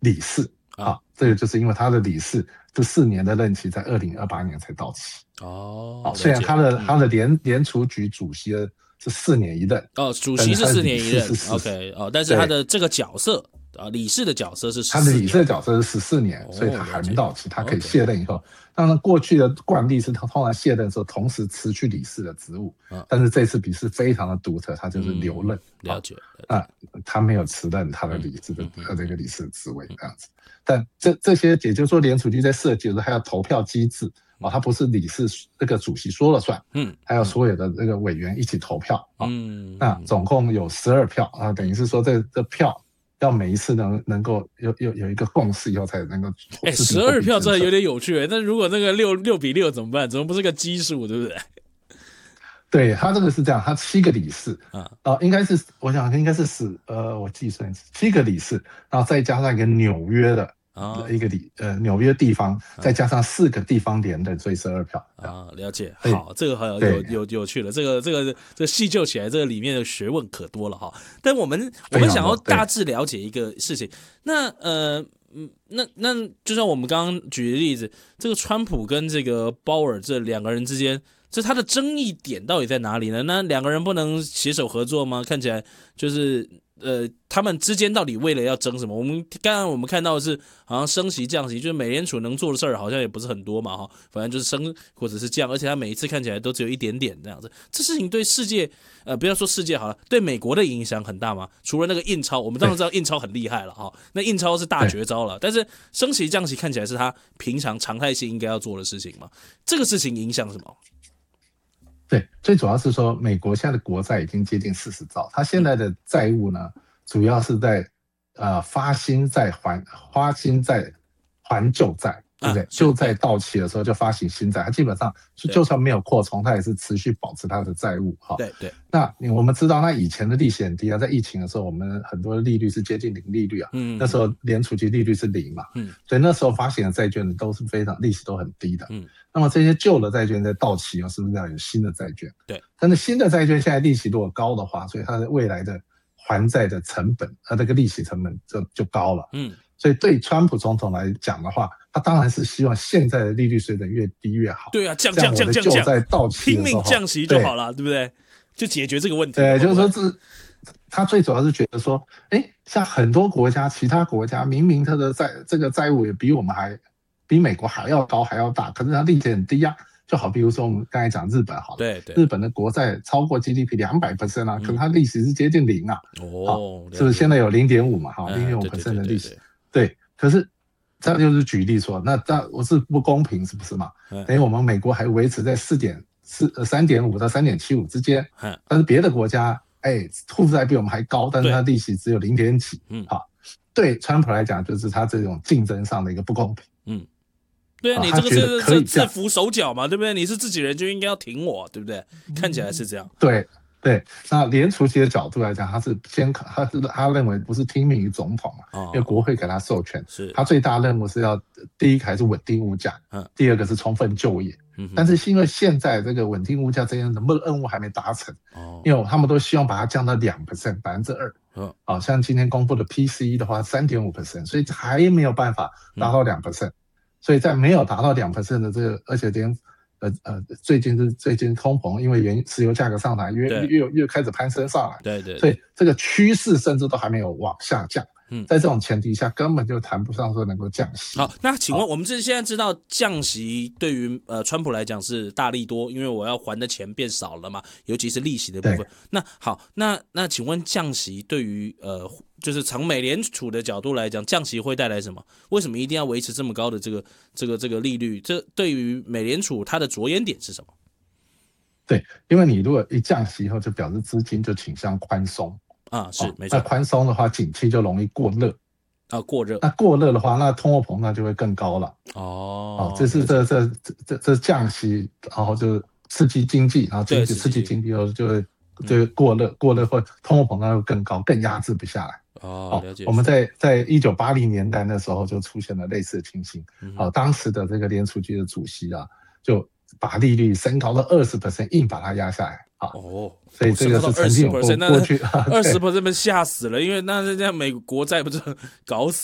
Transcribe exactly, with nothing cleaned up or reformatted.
理事啊，这个就是因为他的理事这四年的任期在二零二八年才到期。 哦， 虽然他的、嗯、他的联联储局主席是四年一任， 哦，主席是四年一任 ，OK， 哦，但是他的这个角色啊，理事的角色是十四年， 他的理事的角色是十四年，哦、所以他还没到期，他可以卸任以后。当然，过去的惯例是他通常卸任的时候同时辞去理事的职务，嗯、但是这次比试非常的独特，他就是留任。 嗯、了解， 啊，他没有辞任他的理事的、嗯、这个理事的职位这样子。但这这些，也就是说，联储局在设计的时候还要投票机制。哦，他不是理事这个主席说了算，嗯，还有所有的这个委员一起投票啊，嗯，那总共有十二票啊，等于是说这这票要每一次能能够有有有一个共识以后才能够， 哎，十二票真的有点有趣哎，但如果那个六六比六怎么办？怎么不是个奇数，对不对？ 对他这个是这样，他七个理事啊，呃，应该是我想应该是十呃，我计算一次，七个理事，然后再加上一个纽约的。啊，一个里呃纽约地方，再加上四个地方连任，所以十二票啊，了解。好，这个好有有有有趣了，这个这个这个细究起来，这个里面的学问可多了哈。但我们我们想要大致了解一个事情，那呃嗯那那就像我们刚刚举的例子，这个川普跟这个鲍尔这两个人之间，这他的争议点到底在哪里呢？那两个人不能携手合作吗？看起来就是。呃，他们之间到底为了要争什么？我们刚刚我们看到的是，好像升息降息，就是美联储能做的事儿好像也不是很多嘛，哈，反正就是升或者是降，而且他每一次看起来都只有一点点这样子。这事情对世界，呃，不要说世界好了，对美国的影响很大吗？除了那个印钞，我们当然知道印钞很厉害了哈，那印钞是大绝招了，但是升息降息看起来是他平常常态性应该要做的事情嘛？这个事情影响什么？ 对，最主要是说，美国现在的国债已经接近四十兆，它现在的债务呢，主要是在呃发新债还发新债还旧债，对不对？啊、旧债到期的时候就发行新债，它基本上就算没有扩充，它也是持续保持它的债务哈。 对对。 那我们知道，那以前的利息很低啊，在疫情的时候，我们很多的利率是接近零利率啊，嗯，那时候联储局利率是零嘛，嗯，所以那时候发行的债券都是非常利息都很低的，嗯。那么这些旧的债券在到期啊，是不是要有新的债券？ 对。 但是新的债券现在利息如果高的话，所以它的未来的还债的成本，它这个利息成本就就高了。嗯。所以对川普总统来讲的话，他当然是希望现在的利率水准越低越好。 对啊，降降降降降， 旧债到期拼命降息就好了，对不对？就解决这个问题。 对，就是说这他最主要是觉得说，哎，像很多国家，其他国家明明他的债这个债务也比我们还。比美国还要高还要大，可是它利息很低啊。就好比如说我们刚才讲日本好了， 对对， 日本的国债超过 G D P 两百 percent 啊，嗯、可是它利息是接近零啊。哦，是不是现在有 零点五 嘛？哈， 零点五 percent 的利息。对，可是这就是举例说，那这我是不公平，是不是嘛？等于我们美国还维持在四点四呃三点五到三点七五之间，但是别的国家哎负债比我们还高，但是它利息只有零点几。嗯，好，对川普来讲，就是他这种竞争上的一个不公平。嗯。 对啊，你这个是是制服手脚嘛，对不对？你是自己人就应该要挺我，对不对？看起来是这样。 对对，那联储局的角度来讲，他是先他是他认为不是听命于总统嘛，哦、因为国会给他授权，是他最大任务是要第一个还是稳定物价，嗯，第二个是充分就业。嗯，但是因为现在这个稳定物价这样的任务还没达成，哦，因为他们都希望把它降到两 percent 百分之二。嗯，好、哦、像今天公布的 P C E 的话三点五 percent， 所以还没有办法达到两 percent。所以在没有达到 百分之二 的这个，而且连呃呃最近是最近通膨，因为原石油价格上来，越越越开始攀升上来， 对 对, 对， 所以这个趋势甚至都还没有往下降。嗯，在这种前提下，根本就谈不上说能够降息。 好，那请问我们这现在知道降息对于呃川普来讲是大利多，因为我要还的钱变少了嘛，尤其是利息的部分。那好，那那请问降息对于呃就是从美联储的角度来讲，降息会带来什么？为什么一定要维持这么高的这个这个这个利率？这对于美联储它的着眼点是什么？ 对，因为你如果一降息以后，就表示资金就倾向宽松。 啊，是、哦、没错。 那宽松的话，景气就容易过热啊，过热。 那过热的话，那通货膨胀就会更高了。哦，哦，这是这这这这这降息，然后就刺激经济，然后经济刺激经济后就会就会过热，嗯、过热会通货膨胀会更高，更压制不下来。 哦，了解。 我们在在一九八零年代那时候就出现了类似的情形。嗯、好，当时的这个联储局的主席啊，就把利率升高到 百分之二十， 硬把它压下来。哦，所以这个是曾经有过过去二十 percent 被吓死了，因为那这样美国债不是搞死。